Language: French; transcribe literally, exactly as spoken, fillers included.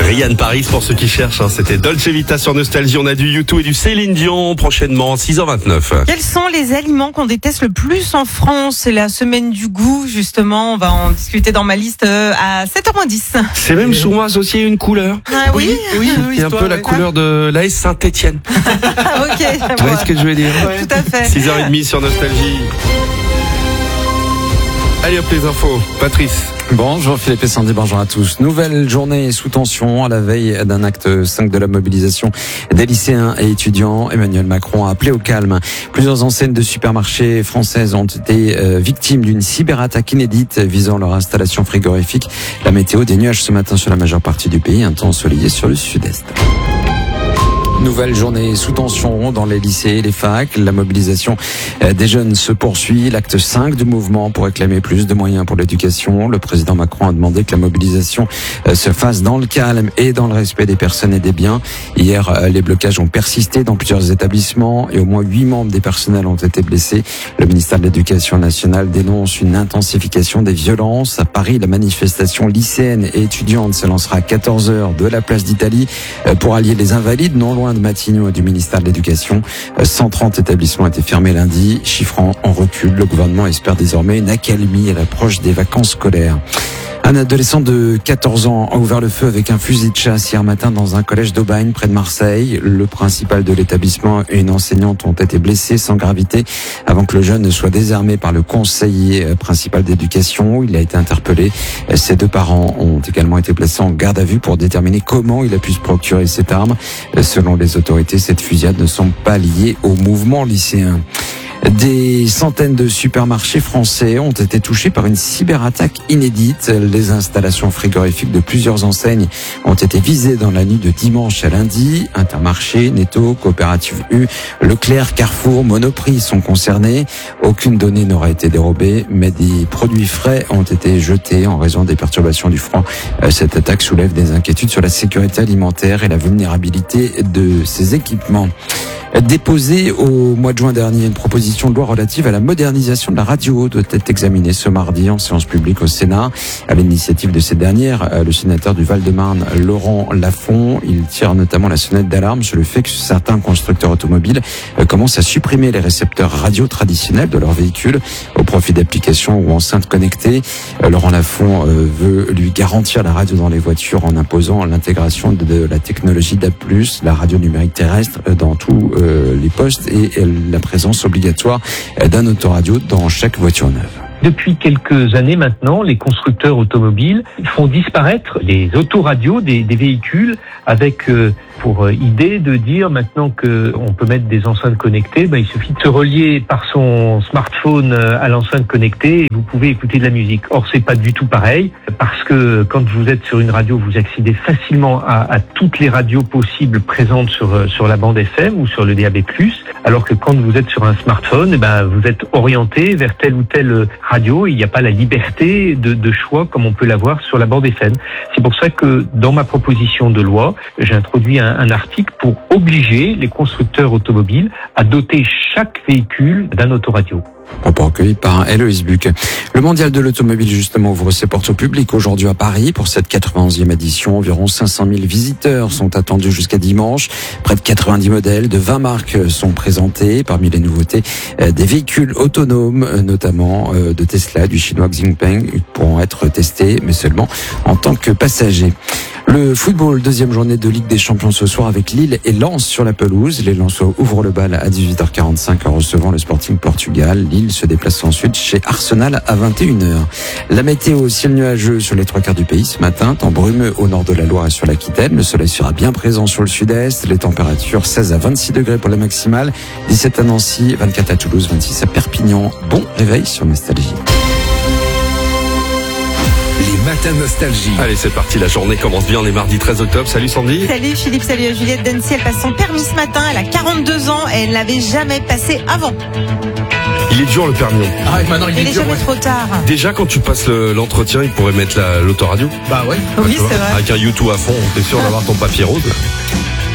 Ryan Paris pour ceux qui cherchent, hein. C'était Dolce Vita sur Nostalgie. On a du U deux et du Céline Dion prochainement, six heures vingt-neuf. Quels sont les aliments qu'on déteste le plus en France? C'est la semaine du goût, justement. On va en discuter dans ma liste à sept heures moins dix. C'est même souvent associé à une couleur. Ah oui, oui, oui, c'est un peu la couleur de l'A S Saint-Etienne. Ok. Tu vois ce que je veux dire? Ouais. Tout à fait. six heures trente sur Nostalgie. Allez hop, les infos. Patrice. Bonjour Philippe et Sandy, bonjour à tous. Nouvelle journée sous tension à la veille d'un acte cinq de la mobilisation des lycéens et étudiants. Emmanuel Macron a appelé au calme. Plusieurs enseignes de supermarchés françaises ont été euh, victimes d'une cyberattaque inédite visant leur installation frigorifique. La météo, des nuages ce matin sur la majeure partie du pays, un temps ensoleillé sur le sud-est. Nouvelle journée sous tension dans les lycées et les facs. La mobilisation des jeunes se poursuit. L'acte cinq du mouvement pour réclamer plus de moyens pour l'éducation. Le président Macron a demandé que la mobilisation se fasse dans le calme et dans le respect des personnes et des biens. Hier, les blocages ont persisté dans plusieurs établissements et au moins huit membres des personnels ont été blessés. Le ministère de l'Éducation nationale dénonce une intensification des violences. À Paris, la manifestation lycéenne et étudiante se lancera à quatorze heures de la place d'Italie pour allier les Invalides, non loin de Matignon et du ministère de l'Éducation. cent trente établissements étaient fermés lundi, chiffrant en recul. Le gouvernement espère désormais une accalmie à l'approche des vacances scolaires. Un adolescent de quatorze ans a ouvert le feu avec un fusil de chasse hier matin dans un collège d'Aubagne près de Marseille. Le principal de l'établissement et une enseignante ont été blessés sans gravité avant que le jeune ne soit désarmé par le conseiller principal d'éducation. Il a été interpellé. Ses deux parents ont également été placés en garde à vue pour déterminer comment il a pu se procurer cette arme. Selon les autorités, cette fusillade ne semble pas liée au mouvement lycéen. Des centaines de supermarchés français ont été touchés par une cyberattaque inédite. Les installations frigorifiques de plusieurs enseignes ont été visées dans la nuit de dimanche à lundi. Intermarché, Netto, Coopérative U, Leclerc, Carrefour, Monoprix sont concernés. Aucune donnée n'aura été dérobée, mais des produits frais ont été jetés en raison des perturbations du froid. Cette attaque soulève des inquiétudes sur la sécurité alimentaire et la vulnérabilité de ces équipements. Déposée au mois de juin dernier, une proposition de loi relative à la modernisation de la radio doit être examinée ce mardi en séance publique au Sénat. À l'initiative de cette dernière, le sénateur du Val-de-Marne, Laurent Lafont, il tire notamment la sonnette d'alarme sur le fait que certains constructeurs automobiles commencent à supprimer les récepteurs radio traditionnels de leurs véhicules au profit d'applications ou enceintes connectées. Laurent Lafont veut lui garantir la radio dans les voitures en imposant l'intégration de la technologie D A B plus, la radio numérique terrestre, dans tout les postes et la présence obligatoire d'un autoradio dans chaque voiture neuve. Depuis quelques années maintenant, les constructeurs automobiles font disparaître les autoradios des, des véhicules avec euh, pour idée de dire maintenant qu'on peut mettre des enceintes connectées, ben, il suffit de se relier par son smartphone à l'enceinte connectée et vous pouvez écouter de la musique. Or, c'est pas du tout pareil parce que quand vous êtes sur une radio, vous accédez facilement à, à toutes les radios possibles présentes sur, sur la bande F M ou sur le D A B plus, alors que quand vous êtes sur un smartphone, eh ben, vous êtes orienté vers telle ou telle radio. Il n'y a pas la liberté de, de choix comme on peut l'avoir sur la bande F M. C'est pour ça que dans ma proposition de loi, j'ai introduit un, un article pour obliger les constructeurs automobiles à doter chaque véhicule d'un autoradio. Propos recueilli par Héloïse Buc. Le mondial de l'automobile, justement, ouvre ses portes au public aujourd'hui à Paris. Pour cette quatre-vingt-onzième édition, environ cinq cent mille visiteurs sont attendus jusqu'à dimanche. Près de quatre-vingt-dix modèles de vingt marques sont présentés. Parmi les nouveautés, des véhicules autonomes, notamment de Tesla, du chinois Xpeng, pourront être testés, mais seulement en tant que passagers. Le football, deuxième journée de Ligue des Champions ce soir avec Lille et Lens sur la pelouse. Les Lensois ouvrent le bal à dix-huit heures quarante-cinq en recevant le Sporting Portugal. Lille se déplace ensuite chez Arsenal à vingt et une heures. La météo, ciel nuageux sur les trois quarts du pays ce matin, temps brumeux au nord de la Loire et sur l'Aquitaine. Le soleil sera bien présent sur le sud-est. Les températures seize à vingt-six degrés pour la maximale, dix-sept à Nancy, vingt-quatre à Toulouse, vingt-six à Perpignan. Bon réveil sur Nostalgie. Les matins Nostalgie. Allez, c'est parti, la journée commence bien, on est mardi treize octobre. Salut Sandy. Salut Philippe, salut Juliette. Dancy, elle passe son permis ce matin, elle a quarante-deux ans et elle l'avait jamais passé avant. Il est dur le permis. Ah, maintenant il, il est, est dur, jamais ouais. trop tard. Déjà quand tu passes le, l'entretien, il pourrait mettre la, l'autoradio. Bah ouais. Oui, tu vois, c'est vrai. avec un U deux à fond, t'es sûr d'avoir ton papier rose.